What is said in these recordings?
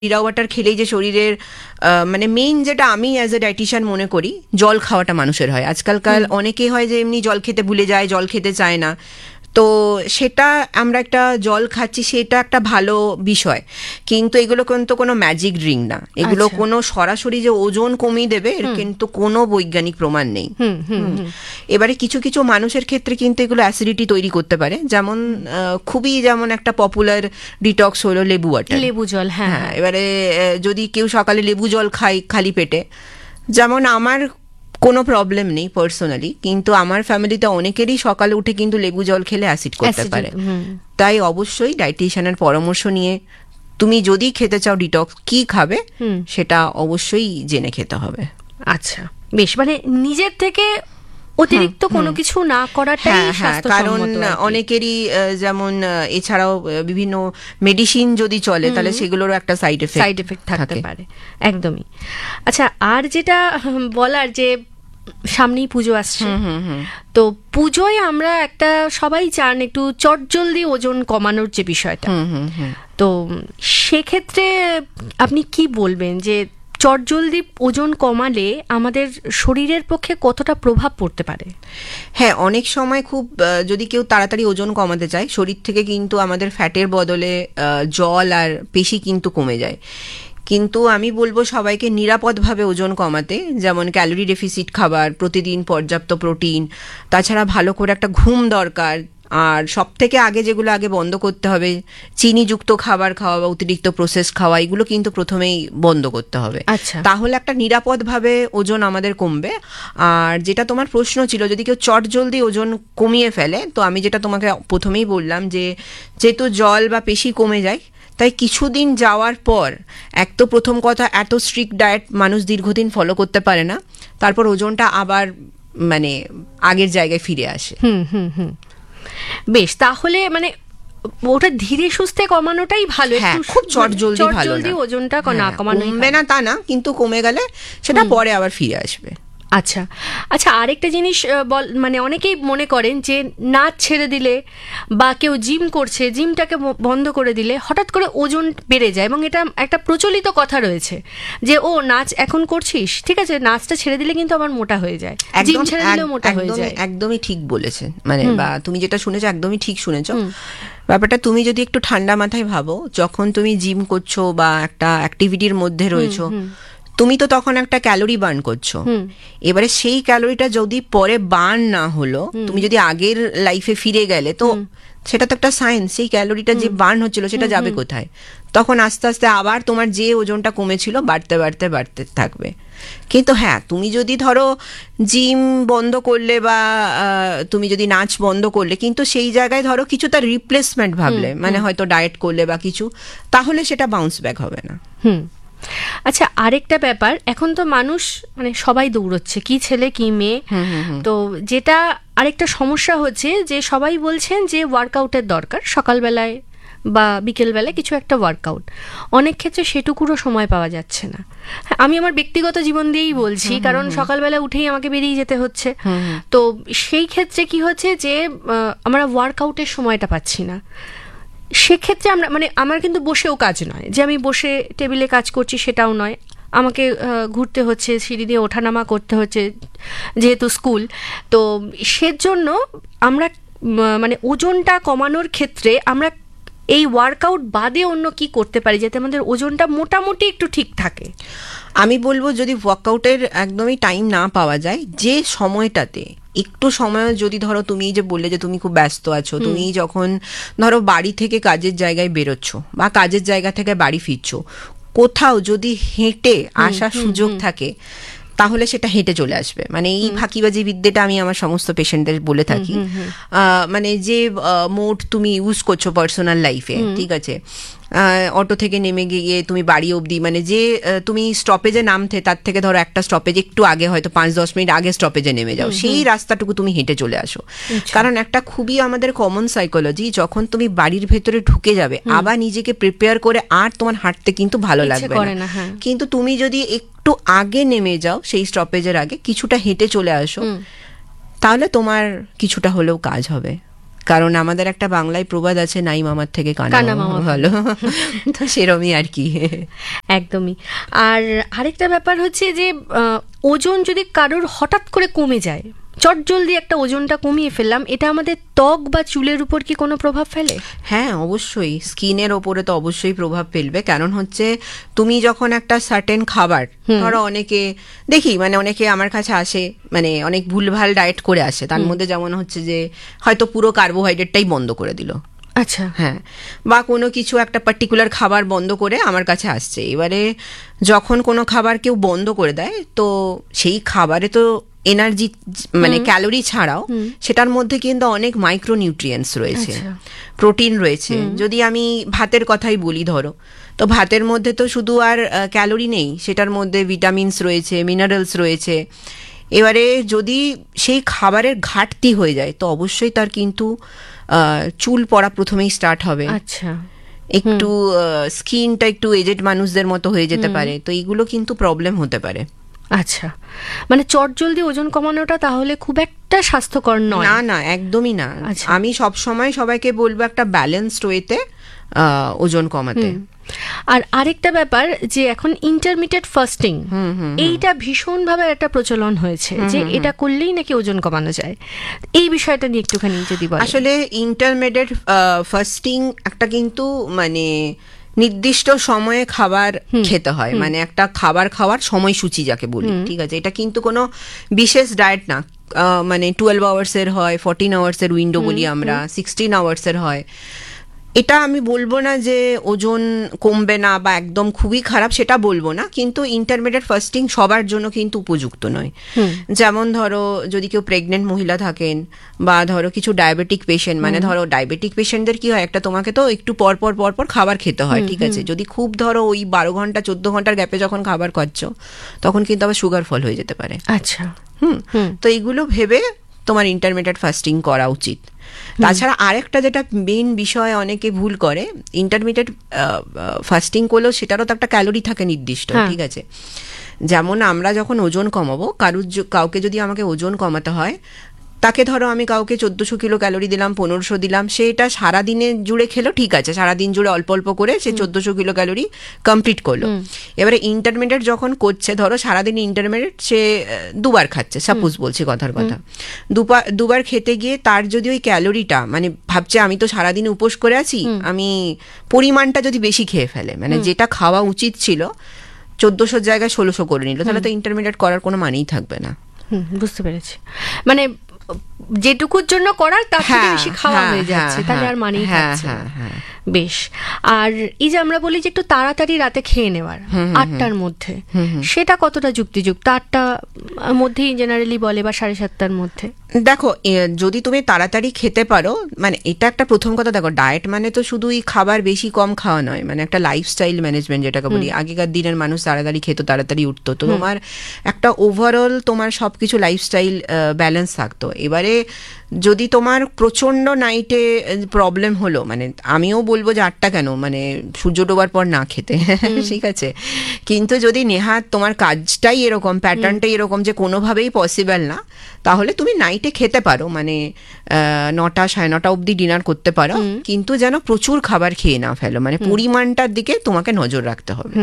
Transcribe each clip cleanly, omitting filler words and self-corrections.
জিরা ওয়াটার খেলেই যে শরীরের মানে মেইন যেটা আমি অ্যাজ এ ডায়েটিশিয়ান মনে করি, জল খাওয়াটা মানুষের হয়। আজকালকাল অনেকেই হয় যে এমনি জল খেতে ভুলে যায়, জল খেতে চায় না। তো সেটা আমরা একটা জল খাচ্ছি, সেটা একটা ভালো বিষয়, কিন্তু এগুলো কিন্তু কোনো ম্যাজিক ড্রিঙ্ক না। এগুলো কোনো সরাসরি যে ওজন কমিয়ে দেবে এর কিন্তু কোনো বৈজ্ঞানিক প্রমাণ নেই। এবারে কিছু কিছু মানুষের ক্ষেত্রে কিন্তু এগুলো অ্যাসিডিটি তৈরি করতে পারে। যেমন খুবই যেমন একটা পপুলার ডিটক্স হলো লেবু ওয়াটার, লেবু জল। হ্যাঁ, এবারে যদি কেউ সকালে লেবু জল খায় খালি পেটে, যেমন আমার কোনো প্রবলেম নেই পার্সোনালি, কিন্তু আমার ফ্যামিলিতে অনেকেরই সকালে উঠে কিন্তু লেবু জল খেলে অ্যাসিড করতে পারে। তাই অবশ্যই ডায়েটিশিয়ানের পরামর্শ নিয়ে তুমি যদি খেতে চাও ডিটক্স, কি খাবে সেটা অবশ্যই জেনে খেতে হবে। আচ্ছা, বেশ, মানে নিজের থেকে অতিরিক্ত কোনো কিছু না করাটাই স্বাস্থ্যসম্মত। কারণ অনেকেরই যেমন এছাড়াও বিভিন্ন মেডিসিন যদি চলে তাহলে সেগুলোরও একটা সাইড এফেক্ট থাকতে পারে। একদমই। আচ্ছা, আর যেটা বলার যে সামনেই পুজো আসছে, তো পুজোয় আমরা একটা সবাই চান একটু চটজলদি ওজন কমানোর যে বিষয়টা, তো সেক্ষেত্রে আপনি কি বলবেন যে চটজলদি ওজন কমালে আমাদের শরীরের পক্ষে কতটা প্রভাব পড়তে পারে? হ্যাঁ, অনেক সময় খুব যদি কেউ তাড়াতাড়ি ওজন কমাতে চায়, শরীর থেকে কিন্তু আমাদের ফ্যাটের বদলে জল আর পেশি কিন্তু কমে যায়। কিন্তু আমি বলবো সবাইকে নিরাপদভাবে ওজন কমাতে, যেমন ক্যালোরি ডেফিসিট খাবার, প্রতিদিন পর্যাপ্ত প্রোটিন, তাছাড়া ভালো করে একটা ঘুম দরকার। আর সব থেকে আগে যেগুলো আগে বন্ধ করতে হবে, চিনিযুক্ত খাবার খাওয়া বা অতিরিক্ত প্রসেস খাওয়া, এগুলো কিন্তু প্রথমেই বন্ধ করতে হবে। তাহলে একটা নিরাপদভাবে ওজন আমাদের কমবে। আর যেটা তোমার প্রশ্ন ছিল, যদি কেউ চটজলদি ওজন কমিয়ে ফেলে, তো আমি যেটা তোমাকে প্রথমেই বললাম যে যেহেতু জল বা পেশি কমে যায়, তাই কিছুদিন যাওয়ার পর, এক তো প্রথম কথা এত স্ট্রিক্ট ডায়েট মানুষ দীর্ঘদিন ফলো করতে পারে না, তারপর ওজনটা আবার মানে আগের জায়গায় ফিরে আসে। বেশ, তাহলে মানে ওটা ধীরে সুস্থে কমানোটাই ভালো। খুব চটজলদি ভালো না, ওজনটা না কমানো কমবে না তা না, কিন্তু কমে গেলে সেটা পরে আবার ফিরে আসবে। আচ্ছা আচ্ছা, আরেকটা জিনিস মানে অনেকেই মনে করেন যে নাচ ছেড়ে দিলে বা কেউ জিম করছে, জিমটাকে বন্ধ করে দিলে হঠাৎ করে ওজন বেড়ে যায়, এবং এটা একটা প্রচলিত কথা রয়েছে যে ও নাচ এখন করছিস, ঠিক আছে, নাচটা ছেড়ে দিলে কিন্তু আবার মোটা হয়ে যায়, জিম ছেড়ে দিলেও মোটা হয়ে যায়। একদমই ঠিক বলেছেন, মানে বা তুমি যেটা শুনেছো একদমই ঠিক শুনেছো। ব্যাপারটা তুমি যদি একটু ঠান্ডা মাথায় ভাবো, যখন তুমি জিম করছো বা একটা অ্যাক্টিভিটির মধ্যে রয়েছো, তুমি তো তখন একটা ক্যালোরি বার্ন করছো। এবারে সেই ক্যালোরিটা যদি পরে বার্ন না হলো, তুমি যদি আগের লাইফে ফিরে গেলে, তো সেটা তো একটা সায়েন্স, সেই ক্যালোরিটা যে বার্ন হচ্ছিল সেটা যাবে কোথায়? তখন আস্তে আস্তে আবার তোমার যে ওজনটা কমেছিল বাড়তে বাড়তে বাড়তে থাকবে। কিন্তু হ্যাঁ, তুমি যদি ধরো জিম বন্ধ করলে বা তুমি যদি নাচ বন্ধ করলে, কিন্তু সেই জায়গায় ধরো কিছুটা রিপ্লেসমেন্ট ভাবলে, মানে হয়তো ডায়েট করলে বা কিছু, তাহলে সেটা বাউন্স ব্যাক হবে না। আচ্ছা, আরেকটা ব্যাপার, এখন তো মানুষ মানে সবাই দৌড়চ্ছে, কি ছেলে কি মেয়ে, তো যেটা আরেকটা সমস্যা হচ্ছে যে সবাই বলছেন যে ওয়ার্কআউটের দরকার, সকালবেলায় বা বিকেলবেলায় কিছু একটা ওয়ার্কআউট, অনেক ক্ষেত্রে সেটুকুরও সময় পাওয়া যাচ্ছে না। আমি আমার ব্যক্তিগত জীবন দিয়েই বলছি, কারণ সকালবেলা উঠেই আমাকে বেরিয়ে যেতে হচ্ছে, তো সেই ক্ষেত্রে কি হচ্ছে যে আমরা ওয়ার্কআউটের সময়টা পাচ্ছি না। সেক্ষেত্রে আমরা মানে আমার কিন্তু বসেও কাজ নয়, যে আমি বসে টেবিলে কাজ করছি সেটাও নয়, আমাকে ঘুরতে হচ্ছে, সিঁড়ি দিয়ে ওঠানামা করতে হচ্ছে যেহেতু স্কুল। তো সেজন্য আমরা মানে ওজনটা কমানোর ক্ষেত্রে আমরা এই ওয়ার্কআউট বাদে অন্য কি করতে পারি যাতে আমাদের ওজনটা মোটামুটি একটু ঠিক থাকে? আমি বলবো, যদি ওয়ার্কআউটের একদমই টাইম না পাওয়া যায়, যে সময়টাতে একটু সময়, যদি ধরো তুমি যে বললে যে তুমি খুব ব্যস্ত আছো, তুমি যখন ধরো বাড়ি থেকে কাজের জায়গায় বেরোচ্ছ বা কাজের জায়গা থেকে বাড়ি ফিরছো, কোথাও যদি হেঁটে আসার সুযোগ থাকে, তাহলে সেটা হেঁটে চলে আসবে। মানে এই ফাঁকিবাজি বিদ্যেটা আমি আমার সমস্ত পেশেন্টদের বলে থাকি। মানে যে মোড তুমি ইউজ করছো পার্সোনাল লাইফে, ঠিক আছে, অটো থেকে নেমে গিয়ে তুমি বাড়ি অবধি, মানে যে তুমি স্টপেজে নামতে তার থেকে ধরো একটা স্টপেজ একটু আগে, হয়তো 5-10 মিনিট আগে স্টপেজে নেমে যাও, সেই রাস্তাটুকু তুমি হেঁটে চলে আসো। কারণ একটা খুবই আমাদের কমন সাইকোলজি, যখন তুমি বাড়ির ভেতরে ঢুকে যাবে আবার নিজেকে প্রিপেয়ার করে আর তোমার হাঁটতে কিন্তু ভালো লাগবে না। কিন্তু তুমি যদি একটু আগে নেমে যাও, সেই স্টপেজের আগে কিছুটা হেঁটে চলে আসো, তাহলে তোমার কিছুটা হলেও কাজ হবে। কারণ আমাদের একটা বাংলায় প্রবাদ আছে, নাই মামার থেকে কানা মামা ভালো। তো সেরমই আর কি। একদমই। আর আরেকটা ব্যাপার হচ্ছে যে ওজন যদি কারোর হঠাৎ করে কমে যায়, চটজলদি একটা ওজনটা কমিয়ে ফেললাম, এটা আমাদের ত্বক বা চুলের উপর কি কোনো প্রভাব ফেলে? হ্যাঁ, অবশ্যই স্কিনের ওপরে তো অবশ্যই প্রভাব ফেলবে। কারণ হচ্ছে তুমি যখন একটা সার্টেন খাবার, ধরো অনেকে দেখি, মানে অনেকে আমার কাছে আসে, মানে অনেক ভুলভাল ডায়েট করে আসে, তার মধ্যে যেমন হচ্ছে যে হয়তো পুরো কার্বোহাইড্রেটটাই বন্ধ করে দিল, আচ্ছা, হ্যাঁ, বা কোনো কিছু একটা পার্টিকুলার খাবার বন্ধ করে আমার কাছে আসছে। এবারে যখন কোনো খাবার কেউ বন্ধ করে দেয়, তো সেই খাবারে তো এনার্জি মানে ক্যালোরি ছাড়াও সেটার মধ্যে কিন্তু অনেক মাইক্রোনিউট্রিয়েন্টস রয়েছে, প্রোটিন রয়েছে। যদি আমি ভাতের কথাই বলি, ধরো, তো ভাতের মধ্যে তো শুধু আর ক্যালোরি নেই, সেটার মধ্যে ভিটামিনস রয়েছে, মিনারেলস রয়েছে। এবারে যদি সেই খাবারের ঘাটতি হয়ে যায়, তো অবশ্যই তার কিন্তু চুল পড়া প্রথমেই স্টার্ট হবে। আচ্ছা, একটু স্কিনটা একটু এজেড মানুষদের মতো হয়ে যেতে পারে। তো এইগুলো কিন্তু প্রবলেম হতে পারে। আচ্ছা, মানে চটজলদি ওজন কমানোটা তাহলে খুব একটা স্বাস্থ্যকর নয়? না না, একদমই না। আমি সব সময় সবাইকে বলবো একটা ব্যালেন্সড ওয়েতে ওজন কমাতে। আর আরেকটা ব্যাপার যে এখন ইন্টারমিডিয়েট ফাস্টিং, এইটা ভীষণভাবে একটা প্রচলন হয়েছে, যে এটা করলেই নাকি ওজন কমানো যায়। এই বিষয়টা নিয়ে একটুখানি যদি বলেন। আসলে ইন্টারমিডিয়েট ফাস্টিং একটা কিন্তু মানে নির্দিষ্ট সময়ে খাবার খেতে হয়, মানে একটা খাবার খাওয়ার সময়সূচি যাকে বলি, ঠিক আছে? এটা কিন্তু কোনো বিশেষ ডায়েট না। মানে 12 আওয়ার্সের হয়, 14 আওয়ার্সের উইন্ডো বলি আমরা, 16 আওয়ার্সের হয়। এটা আমি বলবো না যে ওজন কমবে না বা একদম খুবই খারাপ, সেটা বলবো না, কিন্তু ইন্টারমিডিয়েট ফাস্টিং সবার জন্য কিন্তু উপযুক্ত নয়। যেমন ধরো যদি কেউ প্রেগনেন্ট মহিলা থাকেন, বা ধরো কিছু ডায়াবেটিক পেশেন্ট, মানে ধরো ডায়াবেটিক পেশেন্টদের কি হয়, একটা তোমাকে তো একটু পর পর খাবার খেতে হয়, ঠিক আছে? যদি খুব ধরো ওই 12 ঘন্টা 14 ঘন্টার গ্যাপে যখন খাবার খাচ্ছ, তখন কিন্তু আবার সুগার ফল হয়ে যেতে পারে। আচ্ছা, তো এইগুলো ভেবে তোমার ইন্টারমিডিয়েট ফাস্টিং করা উচিত। তাছাড়া আরেকটা যেটা মেইন বিষয় অনেকে ভুল করে, ইন্টারমিডিয়েট ফাস্টিং করলেও সেটারও তো একটা ক্যালোরি থাকে নির্দিষ্ট, ঠিক আছে? যেমন আমরা যখন ওজন কমাবো, কাউকে যদি আমাকে ওজন কমাতে হয়, তাকে ধরো আমি কাউকে 1400 কিলো ক্যালোরি দিলাম, 1500 দিলাম, সেটা সারাদিনে জুড়ে খেলো, ঠিক আছে, সারাদিন জুড়ে অল্প অল্প করে সে 1400 কিলো ক্যালোরি কমপ্লিট করলো। এবারে ইন্টারমিডিয়েট যখন করছে, ধরো সারাদিন ইন্টারমিডিয়েট সে দুবার খাচ্ছে, সাপোজ বলছি কথার কথা, দুবার খেতে গিয়ে তার যদি ওই ক্যালোরিটা, মানে ভাবছে আমি তো সারাদিন উপোস করে আছি, আমি পরিমাণটা যদি বেশি খেয়ে ফেলে, মানে যেটা খাওয়া উচিত ছিল 1400 জায়গায় 1600 করে নিল, তাহলে তো ইন্টারমিডিয়েট করার কোনো মানেই থাকবে না। বুঝতে পেরেছি, মানে যেটুকুর জন্য করার তার থেকে বেশি খাওয়া হয়ে যাচ্ছে, তাহলে আর মানেই থাকছে না। বেশ। আর এই যে আমরা বলি যে একটু তাড়াতাড়ি রাতে খেয়ে নেওয়ার, 8টার মধ্যে, সেটা কতটা যুক্তিযুক্ত? 8টার মধ্যেই জেনারেলি বলে, বা 7:30টার মধ্যে। দেখো, যদি তুমি তাড়াতাড়ি খেতে পারো, মানে এটা একটা প্রথম কথা। দেখো, ডায়েট মানে তো শুধুই খাবার বেশি কম খাওয়া নয়, মানে একটা লাইফস্টাইল ম্যানেজমেন্ট যেটাকে বলি। আগেকার দিনের মানুষ তাড়াতাড়ি খেত, তাড়াতাড়ি উঠতো, তো তোমার একটা ওভারঅল তোমার সবকিছু লাইফস্টাইল ব্যালেন্স থাকতো। এবারে যদি তোমার প্রচন্ড নাইটে প্রবলেম হলো, মানে আমিও বলবো যে 8টা কেন, মানে সূর্য ডোবার পর না খেতে, ঠিক আছে? কিন্তু যদি নেহাত তোমার কাজটাই এরকম, প্যাটার্নটাই এরকম যে কোনোভাবেই পসিবল না, তাহলে তুমি নাইটে খেতে পারো, মানে 9টা 9:30 অবধি ডিনার করতে পারো, কিন্তু যেন প্রচুর খাবার খেয়ে না ফেলো, মানে পরিমাণটার দিকে তোমাকে নজর রাখতে হবে।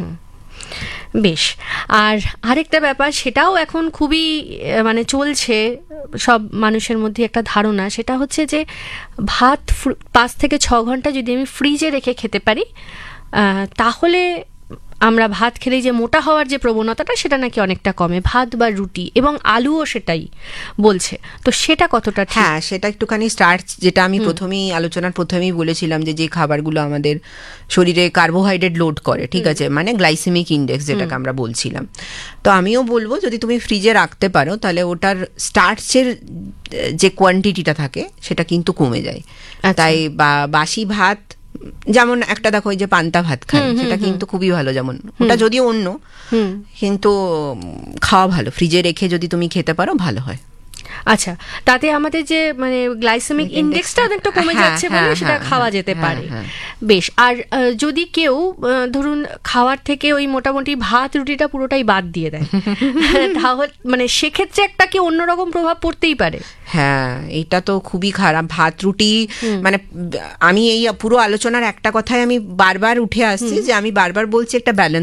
বেশ। আর আরেকটা ব্যাপার, সেটাও এখন খুবই মানে চলছে সব মানুষের মধ্যে একটা ধারণা, সেটা হচ্ছে যে ভাত 5 থেকে 6 ঘন্টা যদি আমি ফ্রিজে রেখে খেতে পারি, তাহলে আমরা ভাত খেলেই যে মোটা হওয়ার যে প্রবণতাটা, সেটা নাকি অনেকটা কমে। ভাত বা রুটি এবং আলুও সেটাই বলছে, তো সেটা কতটা ঠিক? হ্যাঁ, সেটা একটুখানি স্টার্চ, যেটা আমি আলোচনার প্রথমেই বলেছিলাম, যে খাবারগুলো আমাদের শরীরে কার্বোহাইড্রেট লোড করে, ঠিক আছে, মানে গ্লাইসেমিক ইন্ডেক্স যেটাকে আমরা বলছিলাম। তো আমিও বলবো যদি তুমি ফ্রিজে রাখতে পারো, তাহলে ওটার স্টার্চের যে কোয়ান্টিটিটা থাকে সেটা কিন্তু কমে যায়। তাই বাসি ভাত, যেমন একটা দেখো ওই যে পান্তা ভাত খায়, সেটা কিন্তু খুবই ভালো, যেমন ওটা যদিও অন্য, কিন্তু খাওয়া ভালো, ফ্রিজে রেখে যদি তুমি খেতে পারো ভালো হয়। আচ্ছা, তাতে আমাদের যে মানে গ্লাইসেমিক ইন্ডেক্সটা অনেকটা কমে যাচ্ছে বলে সেটা খাওয়া যেতে পারে। বেশ। আর যদি কেউ ধরুন খাওয়ার থেকে ওই মোটামুটি ভাত রুটিটা পুরোটাই বাদ দিয়ে দেয়, তাহলে মানে সেক্ষেত্রে একটা কি অন্যরকম প্রভাব পড়তেই পারে? হ্যাঁ, এটা তো খুবই খারাপ। ভাত রুটি মানে আমি এই পুরো আলোচনার একটা কথাই আমি বারবার উঠে আসছি, যে আমি বারবার বলছি একটা ব্যালেন্স